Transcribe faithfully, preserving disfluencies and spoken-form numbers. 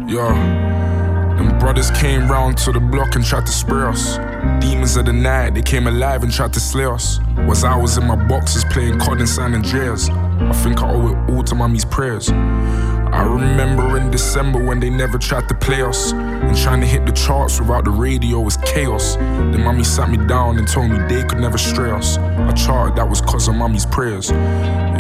Yeah. Them brothers came round to the block and tried to spray us. Demons of the night, they came alive and tried to slay us. Was I was in my boxes playing C O D in San Andreas. I think I owe it all to mommy's prayers. I remember in December when they never tried to play us, and trying to hit the charts without the radio was chaos. Then mommy sat me down and told me they could never stray us. I charted, that was cause of mommy's prayers.